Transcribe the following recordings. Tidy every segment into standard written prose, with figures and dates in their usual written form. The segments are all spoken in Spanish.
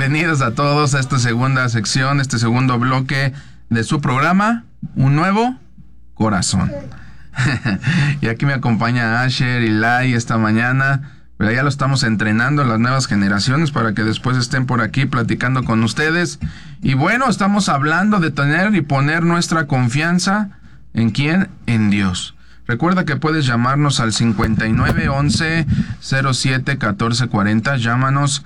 Bienvenidos a todos a esta segunda sección, este segundo bloque de su programa, Un Nuevo Corazón. Y aquí me acompaña Asher y Lai esta mañana, pero ya lo estamos entrenando a las nuevas generaciones para que después estén por aquí platicando con ustedes. Y bueno, estamos hablando de tener y poner nuestra confianza ¿en quién? En Dios. Recuerda que puedes llamarnos al 5911-07-1440. Llámanos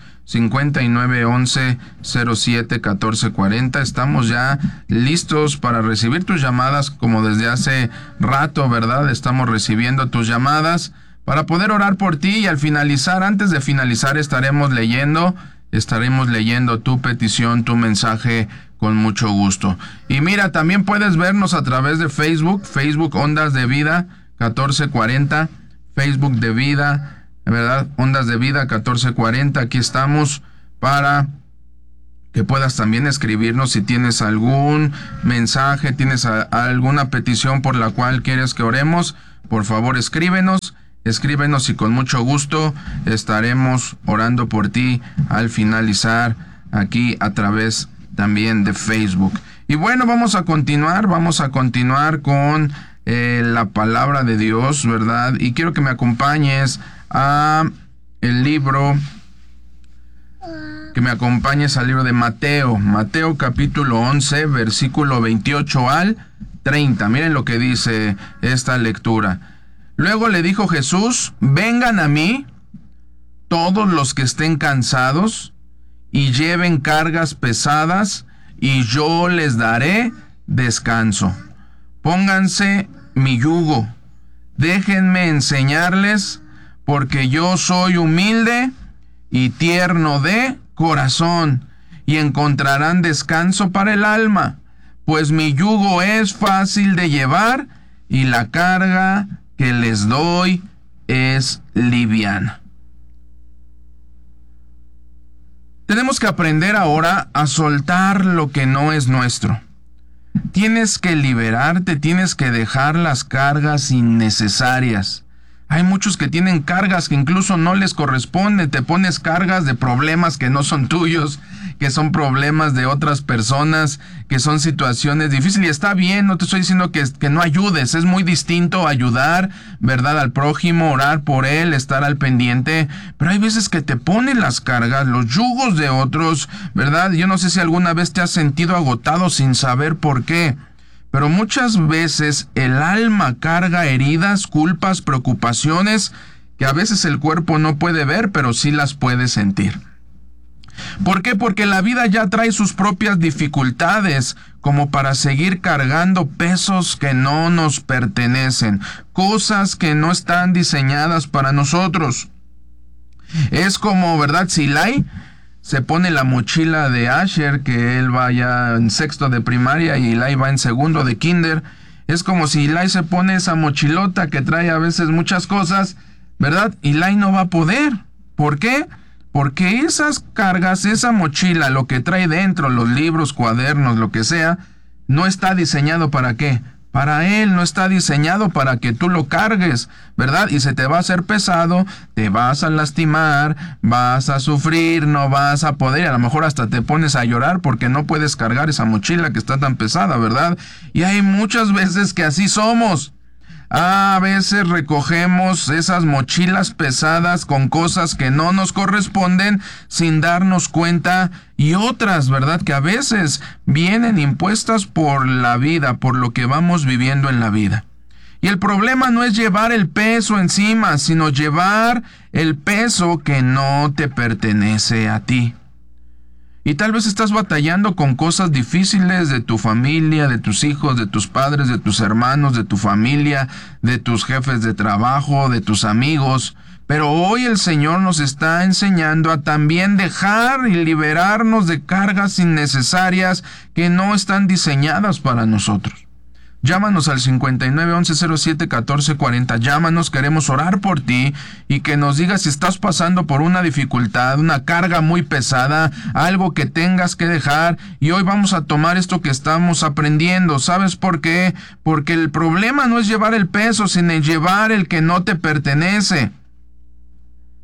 5911-07-1440. Estamos ya listos para recibir tus llamadas como desde hace rato, ¿verdad? Estamos recibiendo tus llamadas para poder orar por ti y al finalizar, antes de finalizar, estaremos leyendo tu petición, tu mensaje con mucho gusto. Y mira, también puedes vernos a través de Facebook Ondas de Vida 1440, Facebook de Vida, ¿verdad? Ondas de Vida 1440, aquí estamos para que puedas también escribirnos si tienes algún mensaje, tienes alguna petición por la cual quieres que oremos, por favor escríbenos y con mucho gusto estaremos orando por ti al finalizar aquí a través también de Facebook. Y bueno, vamos a continuar con la palabra de Dios, ¿verdad? Y quiero que me acompañes al libro de Mateo capítulo 11, versículo 28 al 30. Miren lo que dice esta lectura. Luego le dijo Jesús: vengan a mí todos los que estén cansados y lleven cargas pesadas, y yo les daré descanso. Pónganse mi yugo, déjenme enseñarles, porque yo soy humilde y tierno de corazón, y encontrarán descanso para el alma, pues mi yugo es fácil de llevar y la carga que les doy es liviana. Tenemos que aprender ahora a soltar lo que no es nuestro. Tienes que liberarte, tienes que dejar las cargas innecesarias. Hay muchos que tienen cargas que incluso no les corresponden. Te pones cargas de problemas que no son tuyos, que son problemas de otras personas, que son situaciones difíciles. Y está bien, no te estoy diciendo que no ayudes. Es muy distinto ayudar, ¿verdad?, al prójimo, orar por él, estar al pendiente. Pero hay veces que te ponen las cargas, los yugos de otros, ¿verdad? Yo no sé si alguna vez te has sentido agotado sin saber por qué. Pero muchas veces el alma carga heridas, culpas, preocupaciones que a veces el cuerpo no puede ver, pero sí las puede sentir. ¿Por qué? Porque la vida ya trae sus propias dificultades como para seguir cargando pesos que no nos pertenecen, cosas que no están diseñadas para nosotros. Es como, ¿verdad? Si Lai se pone la mochila de Asher, que él va ya en sexto de primaria y Lai va en segundo de kinder. Es como si Lai se pone esa mochilota que trae a veces muchas cosas, ¿verdad? Y Lai no va a poder. ¿Por qué? Porque esas cargas, esa mochila, lo que trae dentro, los libros, cuadernos, lo que sea, no está diseñado ¿para qué? Para él, no está diseñado para que tú lo cargues, ¿verdad? Y se te va a hacer pesado, te vas a lastimar, vas a sufrir, no vas a poder, y a lo mejor hasta te pones a llorar porque no puedes cargar esa mochila que está tan pesada, ¿verdad? Y hay muchas veces que así somos. A veces recogemos esas mochilas pesadas con cosas que no nos corresponden sin darnos cuenta, y otras, ¿verdad?, que a veces vienen impuestas por la vida, por lo que vamos viviendo en la vida. Y el problema no es llevar el peso encima, sino llevar el peso que no te pertenece a ti. Y tal vez estás batallando con cosas difíciles de tu familia, de tus hijos, de tus padres, de tus hermanos, de tu familia, de tus jefes de trabajo, de tus amigos. Pero hoy el Señor nos está enseñando a también dejar y liberarnos de cargas innecesarias que no están diseñadas para nosotros. Llámanos al 5911-07-1440. Llámanos, queremos orar por ti y que nos digas si estás pasando por una dificultad, una carga muy pesada, algo que tengas que dejar. Y hoy vamos a tomar esto que estamos aprendiendo. ¿Sabes por qué? Porque el problema no es llevar el peso, sino llevar el que no te pertenece.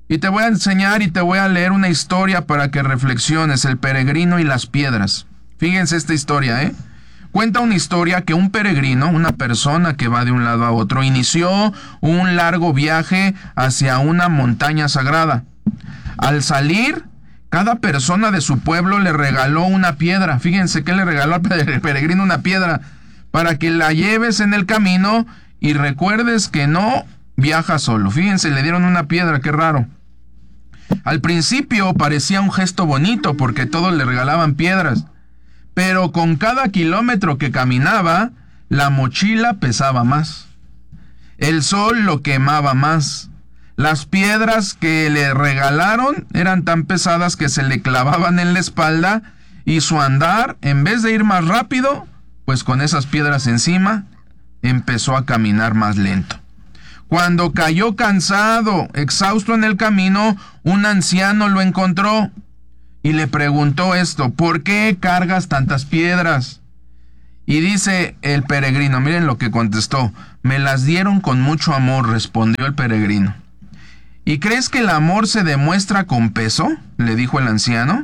Y te voy a enseñar y te voy a leer una historia para que reflexiones, el peregrino y las piedras. Fíjense esta historia, ¿eh? Cuenta una historia que un peregrino, una persona que va de un lado a otro, inició un largo viaje hacia una montaña sagrada. Al salir, cada persona de su pueblo le regaló una piedra. Fíjense que le regaló al peregrino una piedra para que la lleves en el camino y recuerdes que no viajas solo. Fíjense, le dieron una piedra, qué raro. Al principio parecía un gesto bonito porque todos le regalaban piedras, pero con cada kilómetro que caminaba, la mochila pesaba más. El sol lo quemaba más. Las piedras que le regalaron eran tan pesadas que se le clavaban en la espalda y su andar, en vez de ir más rápido, pues con esas piedras encima, empezó a caminar más lento. Cuando cayó cansado, exhausto en el camino, un anciano lo encontró y le preguntó esto: ¿por qué cargas tantas piedras? Y dice el peregrino, miren lo que contestó: me las dieron con mucho amor, respondió el peregrino. ¿Y crees que el amor se demuestra con peso?, le dijo el anciano.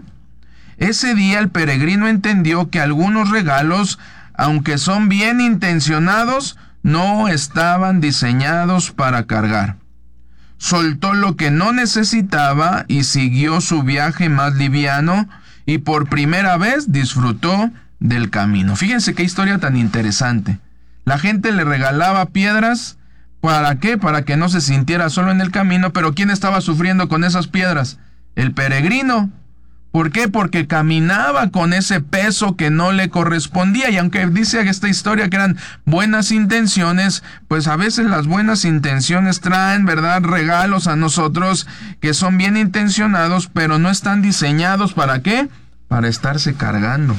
Ese día el peregrino entendió que algunos regalos, aunque son bien intencionados, no estaban diseñados para cargar. Soltó lo que no necesitaba y siguió su viaje más liviano, y por primera vez disfrutó del camino. Fíjense qué historia tan interesante. La gente le regalaba piedras, ¿para qué? Para que no se sintiera solo en el camino, pero ¿quién estaba sufriendo con esas piedras? El peregrino. ¿Por qué? Porque caminaba con ese peso que no le correspondía, y aunque dice esta historia que eran buenas intenciones, pues a veces las buenas intenciones traen, ¿verdad?, regalos a nosotros que son bien intencionados, pero no están diseñados ¿para qué? Para estarse cargando.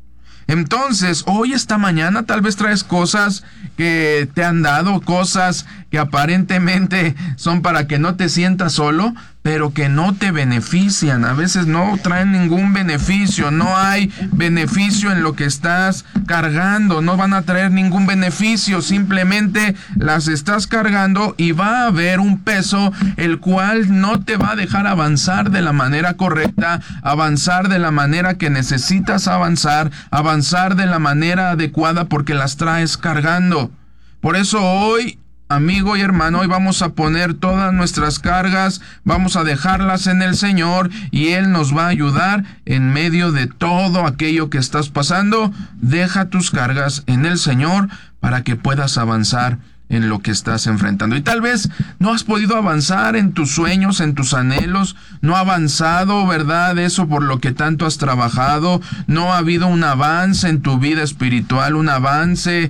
Entonces, hoy, esta mañana, tal vez traes cosas que te han dado, cosas que aparentemente son para que no te sientas solo, pero que no te benefician. A veces no traen ningún beneficio, no hay beneficio en lo que estás cargando, no van a traer ningún beneficio, simplemente las estás cargando y va a haber un peso el cual no te va a dejar avanzar de la manera correcta, avanzar de la manera que necesitas avanzar de la manera adecuada, porque las traes cargando. Por eso hoy, amigo y hermano, hoy vamos a poner todas nuestras cargas, vamos a dejarlas en el Señor y Él nos va a ayudar en medio de todo aquello que estás pasando. Deja tus cargas en el Señor para que puedas avanzar en lo que estás enfrentando. Y tal vez no has podido avanzar en tus sueños, en tus anhelos, no ha avanzado, ¿verdad?, eso por lo que tanto has trabajado, no ha habido un avance en tu vida espiritual, un avance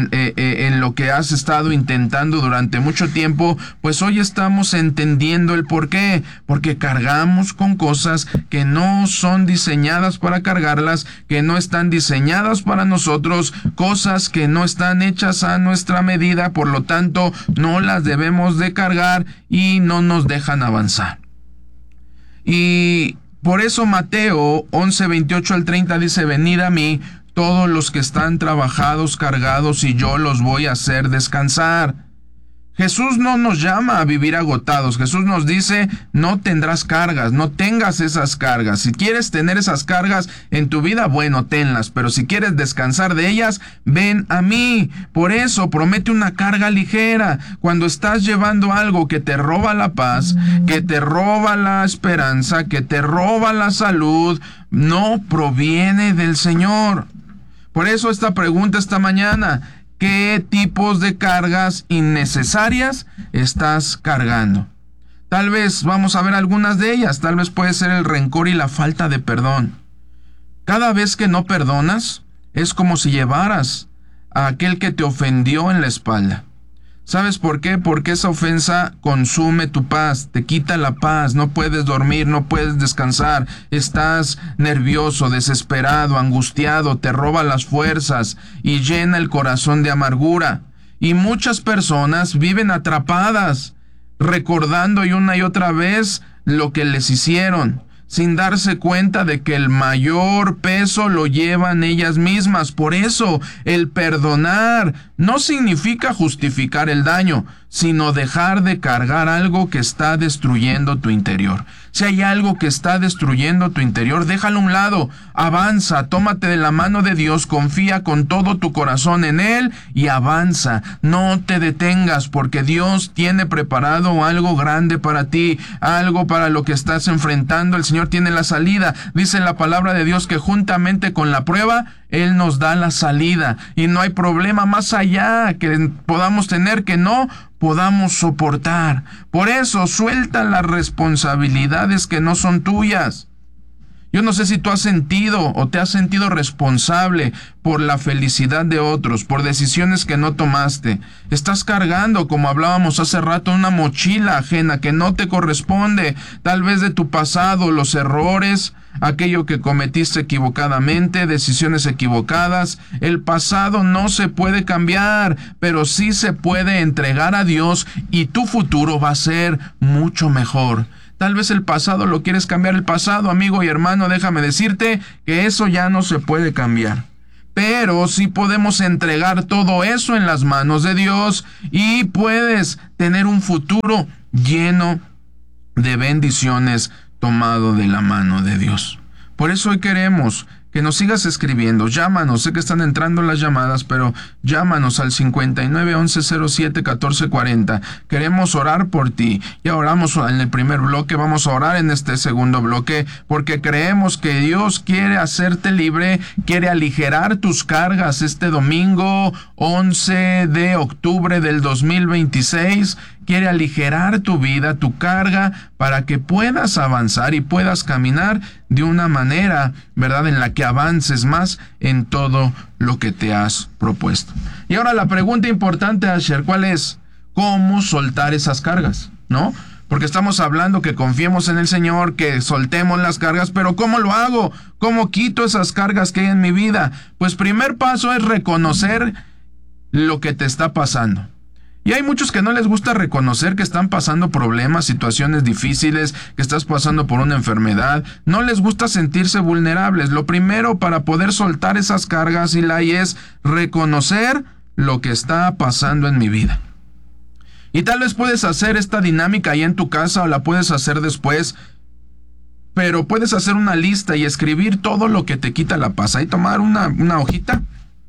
en lo que has estado intentando durante mucho tiempo. Pues hoy estamos entendiendo el por qué, porque cargamos con cosas que no son diseñadas para cargarlas, que no están diseñadas para nosotros, cosas que no están hechas a nuestra medida, por lo tanto no las debemos de cargar y no nos dejan avanzar. Y por eso Mateo 11:28 al 30 dice: venid a mí todos los que están trabajados, cargados, y yo los voy a hacer descansar. Jesús no nos llama a vivir agotados. Jesús nos dice: no tendrás cargas, no tengas esas cargas. Si quieres tener esas cargas en tu vida, bueno, tenlas, pero si quieres descansar de ellas, ven a mí. Por eso promete una carga ligera. Cuando estás llevando algo que te roba la paz, que te roba la esperanza, que te roba la salud, no proviene del Señor. Por eso esta pregunta esta mañana: ¿qué tipos de cargas innecesarias estás cargando? Tal vez vamos a ver algunas de ellas. Tal vez puede ser el rencor y la falta de perdón. Cada vez que no perdonas, es como si llevaras a aquel que te ofendió en la espalda. ¿Sabes por qué? Porque esa ofensa consume tu paz, te quita la paz, no puedes dormir, no puedes descansar, estás nervioso, desesperado, angustiado, te roba las fuerzas y llena el corazón de amargura. Y muchas personas viven atrapadas, recordando una y otra vez lo que les hicieron, sin darse cuenta de que el mayor peso lo llevan ellas mismas. Por eso, el perdonar no significa justificar el daño, sino dejar de cargar algo que está destruyendo tu interior. Si hay algo que está destruyendo tu interior, déjalo a un lado, avanza, tómate de la mano de Dios, confía con todo tu corazón en Él y avanza. No te detengas, porque Dios tiene preparado algo grande para ti, algo para lo que estás enfrentando. El Señor tiene la salida. Dice la palabra de Dios que juntamente con la prueba, Él nos da la salida, y no hay problema más allá que podamos tener que no podamos soportar. Por eso, suelta las responsabilidades que no son tuyas. Yo no sé si tú has sentido o te has sentido responsable por la felicidad de otros, por decisiones que no tomaste. Estás cargando, como hablábamos hace rato, una mochila ajena que no te corresponde, tal vez de tu pasado, los errores, aquello que cometiste equivocadamente, decisiones equivocadas. El pasado no se puede cambiar, pero sí se puede entregar a Dios y tu futuro va a ser mucho mejor. Tal vez el pasado lo quieres cambiar. El pasado, amigo y hermano, déjame decirte que eso ya no se puede cambiar. Pero sí podemos entregar todo eso en las manos de Dios y puedes tener un futuro lleno de bendiciones tomado de la mano de Dios. Por eso hoy queremos que nos sigas escribiendo. Llámanos, sé que están entrando las llamadas, pero llámanos al 59 11 07 14 40. Queremos orar por ti. Ya oramos en el primer bloque, vamos a orar en este segundo bloque, porque creemos que Dios quiere hacerte libre, quiere aligerar tus cargas este domingo 11 de octubre del 2026. Quiere aligerar tu vida, tu carga, para que puedas avanzar y puedas caminar de una manera, ¿verdad?, en la que avances más en todo lo que te has propuesto. Y ahora la pregunta importante, Asher, ¿cuál es? ¿Cómo soltar esas cargas? ¿No? Porque estamos hablando que confiemos en el Señor, que soltemos las cargas, pero ¿cómo lo hago? ¿Cómo quito esas cargas que hay en mi vida? Pues primer paso es reconocer lo que te está pasando. Y hay muchos que no les gusta reconocer que están pasando problemas, situaciones difíciles, que estás pasando por una enfermedad. No les gusta sentirse vulnerables. Lo primero para poder soltar esas cargas, Eli, es reconocer lo que está pasando en mi vida. Y tal vez puedes hacer esta dinámica ahí en tu casa o la puedes hacer después. Pero puedes hacer una lista y escribir todo lo que te quita la paz. Ahí tomar una hojita,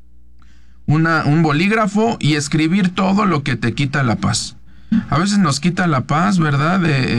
un bolígrafo y escribir todo lo que te quita la paz. A veces nos quita la paz, ¿verdad?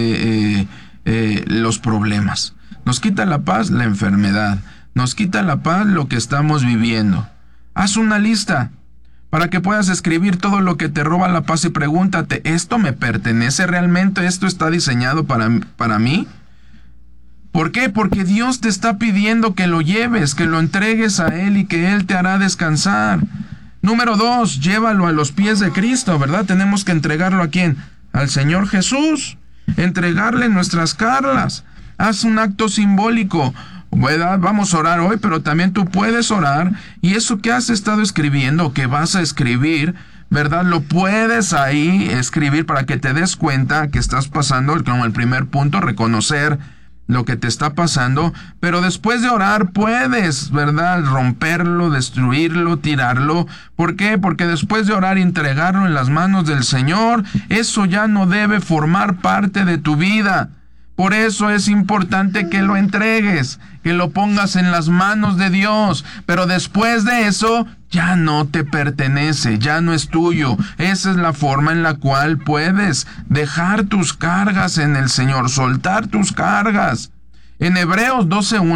Los problemas. Nos quita la paz la enfermedad. Nos quita la paz lo que estamos viviendo. Haz una lista para que puedas escribir todo lo que te roba la paz y pregúntate, ¿esto me pertenece realmente? ¿Esto está diseñado para mí? ¿Por qué? Porque Dios te está pidiendo que lo lleves, que lo entregues a Él y que Él te hará descansar. Número 2, llévalo a los pies de Cristo, ¿verdad? Tenemos que entregarlo ¿a quién? Al Señor Jesús. Entregarle nuestras cargas. Haz un acto simbólico, ¿verdad? Vamos a orar hoy, pero también tú puedes orar. Y eso que has estado escribiendo, que vas a escribir, ¿verdad? Lo puedes ahí escribir para que te des cuenta que estás pasando, como el primer punto, reconocer lo que te está pasando, pero después de orar puedes, ¿verdad?, romperlo, destruirlo, tirarlo. ¿Por qué? Porque después de orar y entregarlo en las manos del Señor, eso ya no debe formar parte de tu vida. Por eso es importante que lo entregues, que lo pongas en las manos de Dios, pero después de eso ya no te pertenece, ya no es tuyo. Esa es la forma en la cual puedes dejar tus cargas en el Señor, soltar tus cargas. En Hebreos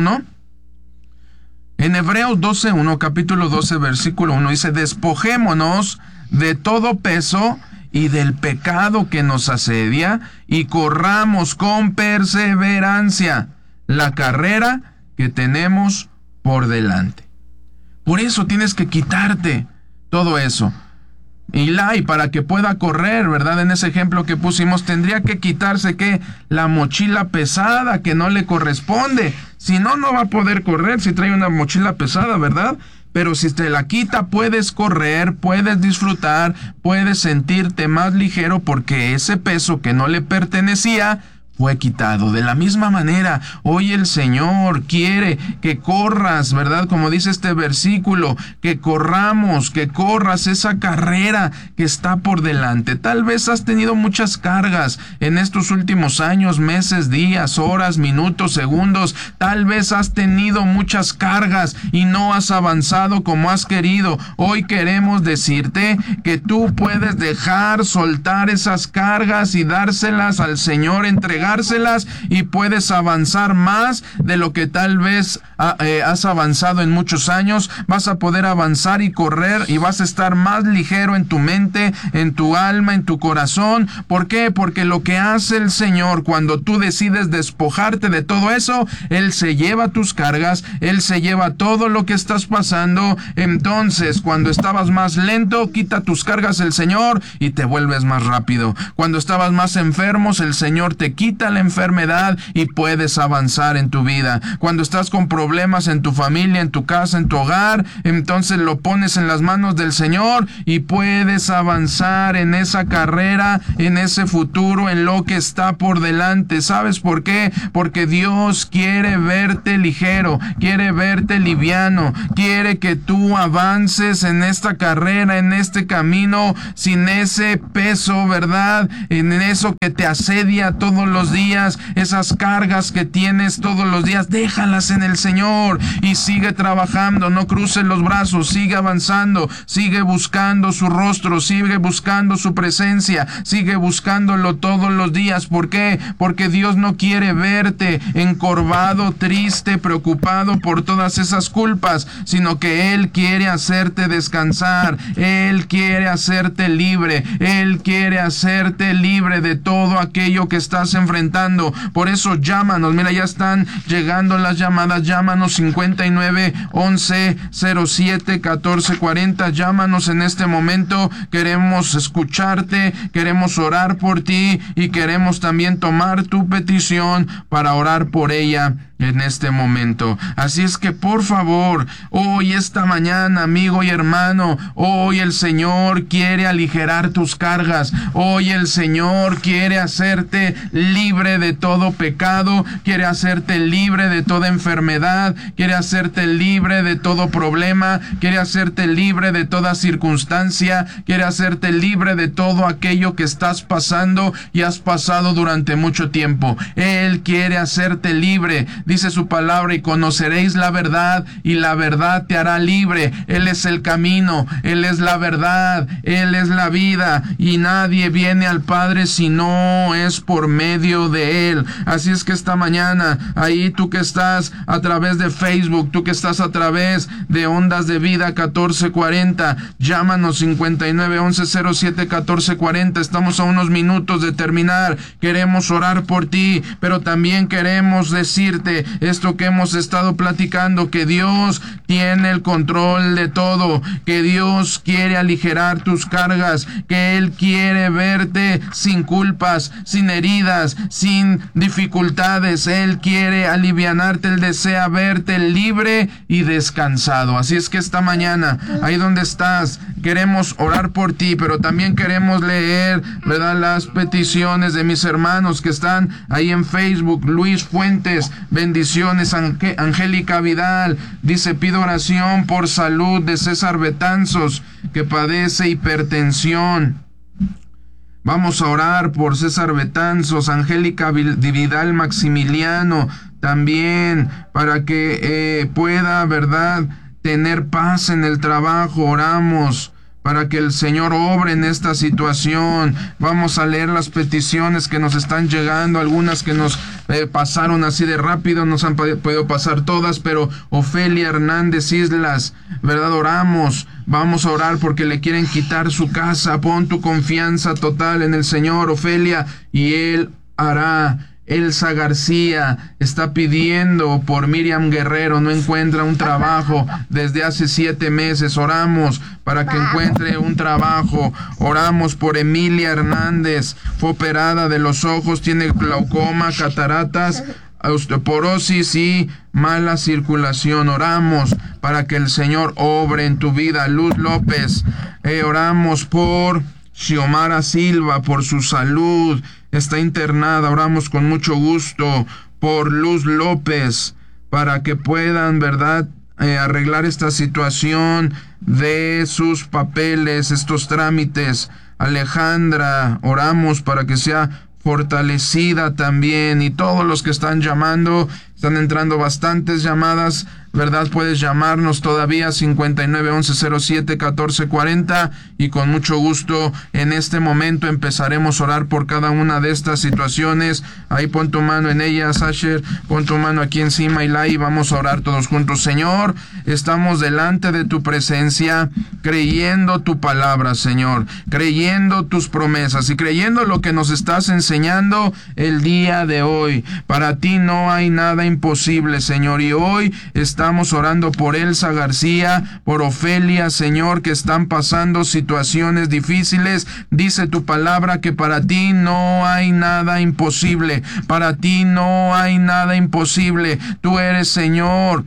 12:1, capítulo 12, versículo 1, dice, despojémonos de todo peso y del pecado que nos asedia, y corramos con perseverancia la carrera que tenemos por delante. Por eso tienes que quitarte todo eso. Y para que pueda correr, ¿verdad? En ese ejemplo que pusimos, tendría que quitarse ¿qué? La mochila pesada que no le corresponde. Si no, no va a poder correr si trae una mochila pesada, ¿verdad? Pero si te la quita, puedes correr, puedes disfrutar, puedes sentirte más ligero, porque ese peso que no le pertenecía fue quitado. De la misma manera, hoy el Señor quiere que corras, ¿verdad? Como dice este versículo, que corramos, que corras esa carrera que está por delante. Tal vez has tenido muchas cargas en estos últimos años, meses, días, horas, minutos, segundos. Tal vez has tenido muchas cargas y no has avanzado como has querido. Hoy queremos decirte que tú puedes dejar, soltar esas cargas y dárselas al Señor, entregárselas, y puedes avanzar más de lo que tal vez has avanzado en muchos años. Vas a poder avanzar y correr y vas a estar más ligero en tu mente, en tu alma, en tu corazón. ¿Por qué? Porque lo que hace el Señor cuando tú decides despojarte de todo eso, Él se lleva tus cargas, Él se lleva todo lo que estás pasando. Entonces, cuando estabas más lento, quita tus cargas el Señor y te vuelves más rápido. Cuando estabas más enfermos, el Señor te quita la enfermedad y puedes avanzar en tu vida. Cuando estás con problemas en tu familia, en tu casa, en tu hogar, entonces lo pones en las manos del Señor y puedes avanzar en esa carrera, en ese futuro, en lo que está por delante. ¿Sabes por qué? Porque Dios quiere verte ligero, quiere verte liviano, quiere que tú avances en esta carrera, en este camino, sin ese peso, ¿verdad? En eso que te asedia todos los días, esas cargas que tienes todos los días, déjalas en el Señor y sigue trabajando. No cruces los brazos, sigue avanzando, sigue buscando su rostro, sigue buscando su presencia, sigue buscándolo todos los días. ¿Por qué? Porque Dios no quiere verte encorvado, triste, preocupado por todas esas culpas, sino que Él quiere hacerte descansar, Él quiere hacerte libre, Él quiere hacerte libre de todo aquello que estás enfrentando. Por eso llámanos, mira, ya están llegando las llamadas. Llámanos 59 11 07 14 40. Llámanos en este momento. Queremos escucharte, queremos orar por ti y queremos también tomar tu petición para orar por ella en este momento. Así es que por favor, hoy, esta mañana, amigo y hermano, hoy el Señor quiere aligerar tus cargas. Hoy el Señor quiere hacerte libre de todo pecado, quiere hacerte libre de toda enfermedad, quiere hacerte libre de todo problema, quiere hacerte libre de toda circunstancia, quiere hacerte libre de todo aquello que estás pasando y has pasado durante mucho tiempo. Él quiere hacerte libre. Dice su palabra: y conoceréis la verdad, y la verdad te hará libre. Él es el camino, Él es la verdad, Él es la vida, y nadie viene al Padre si no es por medio de Él. Así es que esta mañana, ahí tú que estás a través de Facebook, tú que estás a través de Ondas de Vida 1440, llámanos 59 11 07 14 40. Estamos a unos minutos de terminar. Queremos orar por ti, pero también queremos decirte esto que hemos estado platicando, que Dios tiene el control de todo, que Dios quiere aligerar tus cargas, que Él quiere verte sin culpas, sin heridas, sin dificultades. Él quiere alivianarte, Él desea verte libre y descansado. Así es que esta mañana, ahí donde estás, queremos orar por ti, pero también queremos leer, ¿verdad?, las peticiones de mis hermanos que están ahí en Facebook. Luis Fuentes, bendiciones. Angélica Vidal dice: pido oración por salud de César Betanzos, que padece hipertensión. Vamos a orar por César Betanzos, Angélica Vidal Maximiliano, también para que pueda, ¿verdad?, tener paz en el trabajo. Oramos para que el Señor obre en esta situación. Vamos a leer las peticiones que nos están llegando, algunas que nos pasaron así de rápido, nos han podido pasar todas, pero Ofelia Hernández Islas, ¿verdad? Oramos, vamos a orar porque le quieren quitar su casa. Pon tu confianza total en el Señor, Ofelia, y Él hará. Elsa García está pidiendo por Miriam Guerrero, no encuentra un trabajo desde hace 7 meses. Oramos para que encuentre un trabajo. Oramos por Emilia Hernández, fue operada de los ojos, tiene glaucoma, cataratas, osteoporosis y mala circulación. Oramos para que el Señor obre en tu vida. Luz López, oramos por Xiomara Silva, por su salud. está internada. Oramos con mucho gusto por Luz López, para que puedan, ¿verdad?, arreglar esta situación de sus papeles, estos trámites. Alejandra, oramos para que sea fortalecida también, y todos los que están llamando, están entrando bastantes llamadas, ¿verdad? Puedes llamarnos todavía 5911071440, y con mucho gusto en este momento empezaremos a orar por cada una de estas situaciones. Ahí pon tu mano en ellas, Asher, pon tu mano aquí encima, y vamos a orar todos juntos. Señor, estamos delante de tu presencia, creyendo tu palabra, Señor, creyendo tus promesas y creyendo lo que nos estás enseñando el día de hoy. Para ti no hay nada imposible, Señor, y hoy estamos orando por Elsa García, por Ofelia, Señor, que están pasando situaciones difíciles. Dice tu palabra que para ti no hay nada imposible. Para ti no hay nada imposible. Tú eres, Señor,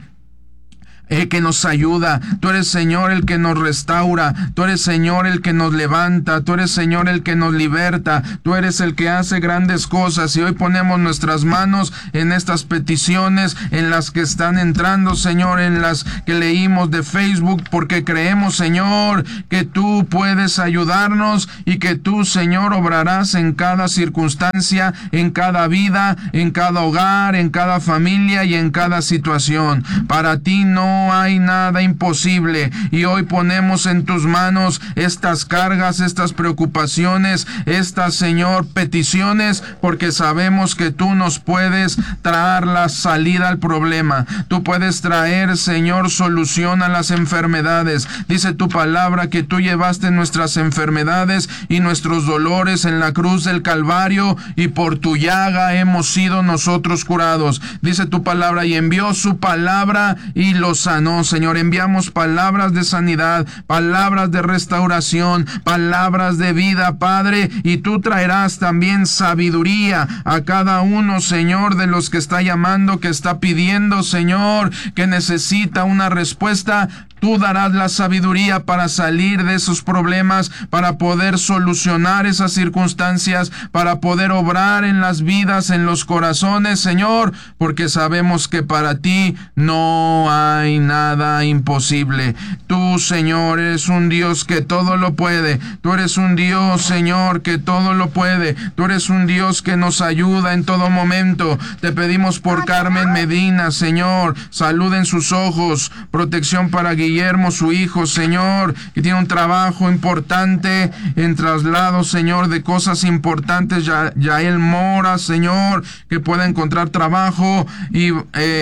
el que nos ayuda. Tú eres, Señor, el que nos restaura. Tú eres, Señor, el que nos levanta. Tú eres, Señor, el que nos liberta. Tú eres el que hace grandes cosas. Y hoy ponemos nuestras manos en estas peticiones, en las que están entrando, Señor, en las que leímos de Facebook, porque creemos, Señor, que tú puedes ayudarnos y que tú, Señor, obrarás en cada circunstancia, en cada vida, en cada hogar, en cada familia y en cada situación. Para ti no hay nada imposible, y hoy ponemos en tus manos estas cargas, estas preocupaciones, estas, Señor, peticiones, porque sabemos que tú nos puedes traer la salida al problema. Tú puedes traer, Señor, solución a las enfermedades. Dice tu palabra que tú llevaste nuestras enfermedades y nuestros dolores en la cruz del Calvario, y por tu llaga hemos sido nosotros curados. Dice tu palabra, y envió su palabra y los sanó, Señor. Enviamos palabras de sanidad, palabras de restauración, palabras de vida, Padre, y tú traerás también sabiduría a cada uno, Señor, de los que está llamando, que está pidiendo, Señor, que necesita una respuesta. Tú darás la sabiduría para salir de esos problemas, para poder solucionar esas circunstancias, para poder obrar en las vidas, en los corazones, Señor, porque sabemos que para ti no hay nada imposible. Tú, Señor, eres un Dios que todo lo puede. Tú eres un Dios, Señor, que todo lo puede. Tú eres un Dios que nos ayuda en todo momento. Te pedimos por Carmen Medina, Señor, salud en sus ojos, protección para Guillermo, su hijo, Señor, que tiene un trabajo importante en traslado, Señor, de cosas importantes. Yael Mora, Señor, que pueda encontrar trabajo, y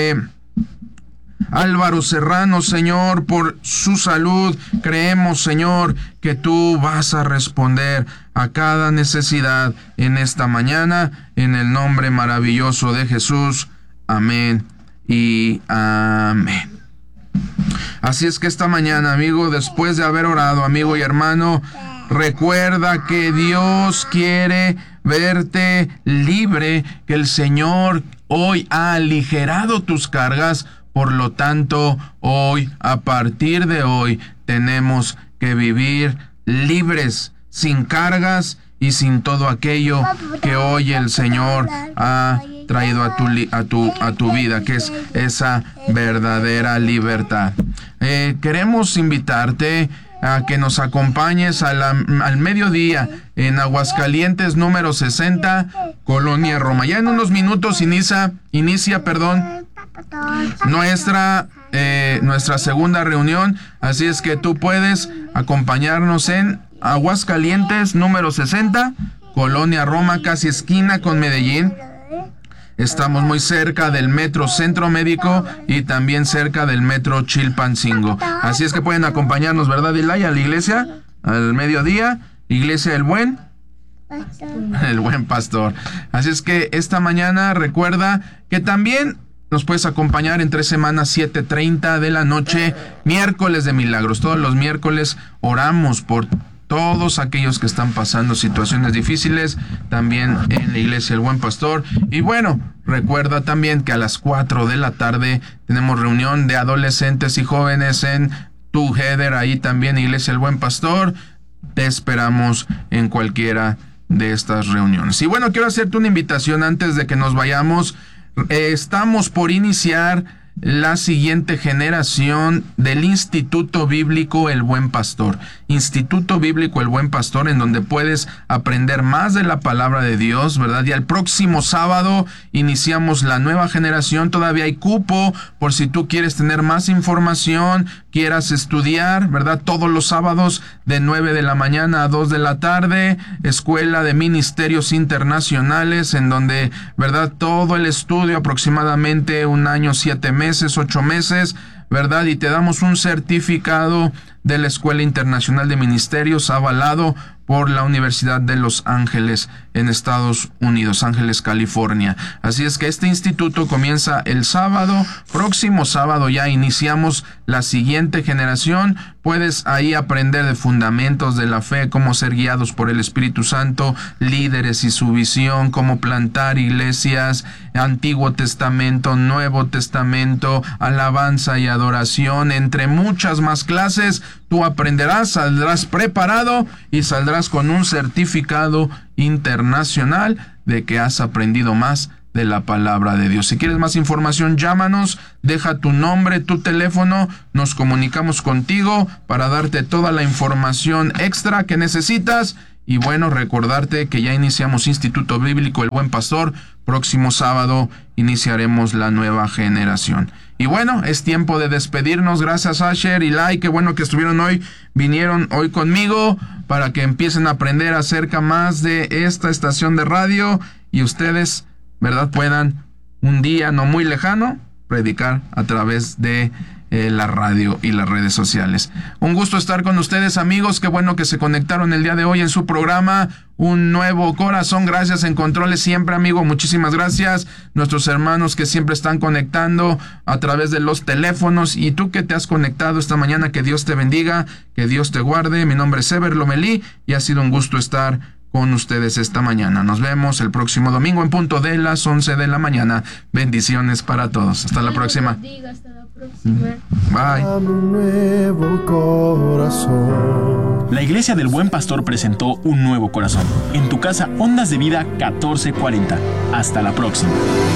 Álvaro Serrano, Señor, por su salud. Creemos, Señor, que tú vas a responder a cada necesidad en esta mañana, en el nombre maravilloso de Jesús. Amén y amén. Así es que esta mañana, amigo, después de haber orado, amigo y hermano, recuerda que Dios quiere verte libre, que el Señor hoy ha aligerado tus cargas. Por lo tanto, hoy, a partir de hoy, tenemos que vivir libres, sin cargas y sin todo aquello que hoy el Señor ha traído a tu vida, que es esa verdadera libertad. Queremos invitarte a que nos acompañes al mediodía en Aguascalientes número 60, Colonia Roma. Ya en unos minutos inicia nuestra segunda reunión, así es que tú puedes acompañarnos en Aguascalientes número 60, Colonia Roma, casi esquina con Medellín. Estamos muy cerca del Metro Centro Médico y también cerca del Metro Chilpancingo. Así es que pueden acompañarnos, ¿verdad, Ilay? A la iglesia, al mediodía, Iglesia del Buen Pastor. Así es que esta mañana recuerda que también nos puedes acompañar en 3 semanas, 7:30 de la noche, miércoles de milagros. Todos los miércoles oramos por todos aquellos que están pasando situaciones difíciles, también en la Iglesia del Buen Pastor. Y bueno, recuerda también que a las 4 de la tarde tenemos reunión de adolescentes y jóvenes en Together, ahí también Iglesia del Buen Pastor. Te esperamos en cualquiera de estas reuniones. Y bueno, quiero hacerte una invitación antes de que nos vayamos. Estamos por iniciar la siguiente generación del Instituto Bíblico El Buen Pastor. Instituto Bíblico El Buen Pastor, en donde puedes aprender más de la palabra de Dios, ¿verdad? Y el próximo sábado iniciamos la nueva generación. Todavía hay cupo por si tú quieres tener más información, quieras estudiar, ¿verdad? Todos los sábados de 9 de la mañana a 2 de la tarde, Escuela de Ministerios Internacionales, en donde, ¿verdad? Todo el estudio, aproximadamente 1 año, 7 meses, 8 meses, ¿verdad? Y te damos un certificado de la Escuela Internacional de Ministerios avalado por la Universidad de Los Ángeles en Estados Unidos, Ángeles, California. Así es que este instituto comienza el sábado, próximo sábado ya iniciamos la siguiente generación. Puedes ahí aprender de fundamentos de la fe, cómo ser guiados por el Espíritu Santo, líderes y su visión, cómo plantar iglesias, Antiguo Testamento, Nuevo Testamento, alabanza y adoración, entre muchas más clases. Tú aprenderás, saldrás preparado y saldrás con un certificado internacional de que has aprendido más de la palabra de Dios. Si quieres más información, llámanos, deja tu nombre, tu teléfono, nos comunicamos contigo para darte toda la información extra que necesitas. Y bueno, recordarte que ya iniciamos Instituto Bíblico El Buen Pastor. Próximo sábado iniciaremos la nueva generación. Y bueno, es tiempo de despedirnos. Gracias Asher y Lai, qué bueno que vinieron hoy conmigo para que empiecen a aprender acerca más de esta estación de radio y ustedes, ¿verdad?, puedan un día no muy lejano predicar a través de la radio y las redes sociales. Un gusto estar con ustedes, amigos. Qué bueno que se conectaron el día de hoy en su programa Un Nuevo Corazón. Gracias en controles siempre, amigo. Muchísimas gracias. Nuestros hermanos que siempre están conectando a través de los teléfonos. Y tú que te has conectado esta mañana, que Dios te bendiga, que Dios te guarde. Mi nombre es Ever Lomelí y ha sido un gusto estar con ustedes esta mañana. Nos vemos el próximo domingo en punto de las 11 de la mañana. Bendiciones para todos. Hasta la próxima. Bye. La Iglesia del Buen Pastor presentó Un Nuevo Corazón. En tu casa, Ondas de Vida 1440. Hasta la próxima.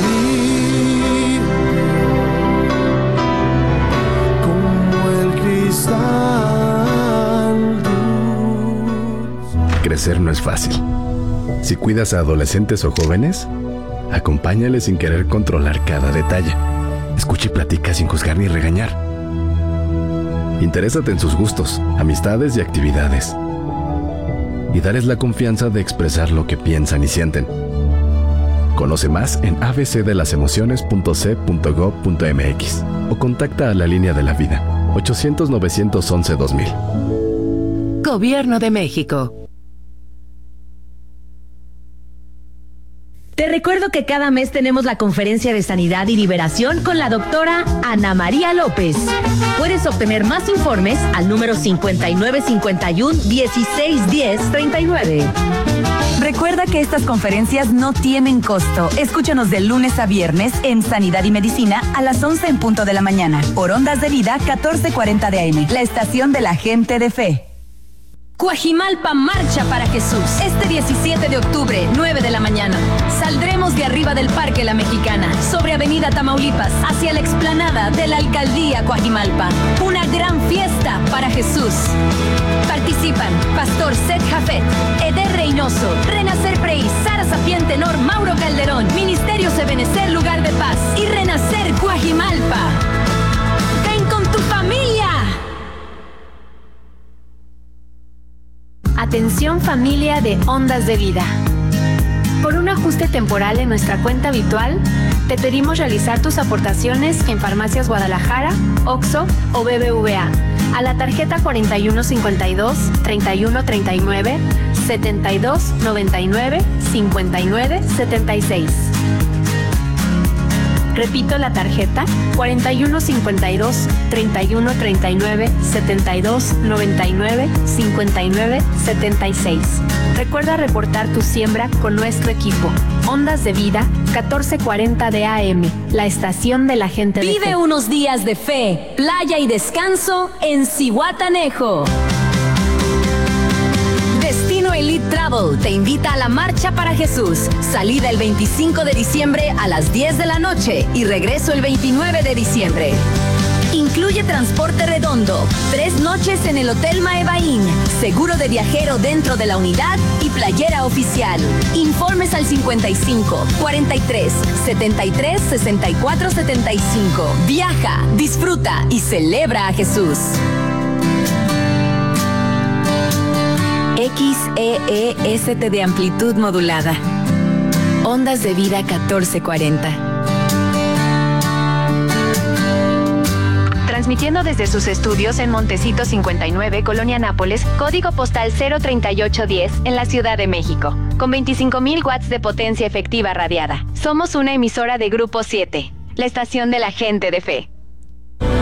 Crecer no es fácil. Si cuidas a adolescentes o jóvenes, acompáñales sin querer controlar cada detalle. Escucha y platica sin juzgar ni regañar. Interésate en sus gustos, amistades y actividades. Y darles la confianza de expresar lo que piensan y sienten. Conoce más en abcdelasemociones.c.gov.mx o contacta a la Línea de la Vida 800-911-2000. Gobierno de México. Te recuerdo que cada mes tenemos la conferencia de sanidad y liberación con la doctora Ana María López. Puedes obtener más informes al número 5951-1610-39. Recuerda que estas conferencias no tienen costo. Escúchanos de lunes a viernes en Sanidad y Medicina a las 11 en punto de la mañana. Por Ondas de Vida 1440 de AM, la estación de la gente de fe. Cuajimalpa marcha para Jesús. Este 17 de octubre, 9 de la mañana. Saldremos de arriba del Parque La Mexicana, sobre Avenida Tamaulipas, hacia la explanada de la Alcaldía Cuajimalpa. Una gran fiesta para Jesús. Participan Pastor Seth Jafet, Eder Reynoso, Renacer Prey, Sara Sapien Tenor, Mauro Calderón, Ministerios Ebenecer Lugar de Paz y Renacer Cuajimalpa. ¡Ven con tu familia! Atención familia de Ondas de Vida. Por un ajuste temporal en nuestra cuenta habitual, te pedimos realizar tus aportaciones en Farmacias Guadalajara, OXXO o BBVA a la tarjeta 4152-3139 7299 5976. Repito la tarjeta 4152-3139 7299 5976. Recuerda reportar tu siembra con nuestro equipo. Ondas de Vida 1440 de AM, la estación de la gente de fe. Vive unos días de fe, playa y descanso en Zihuatanejo. Destino Elite Travel te invita a la Marcha para Jesús. Salida el 25 de diciembre a las 10 de la noche y regreso el 29 de diciembre. Incluye transporte redondo, 3 noches en el Hotel Maevain, seguro de viajero dentro de la unidad y playera oficial. Informes al 55 43 73 64 75. Viaja, disfruta y celebra a Jesús. XEEST de amplitud modulada. Ondas de vida 1440. Transmitiendo desde sus estudios en Montecito 59, Colonia Nápoles, código postal 03810, en la Ciudad de México, con 25,000 watts de potencia efectiva radiada. Somos una emisora de Grupo 7, la estación de la gente de fe.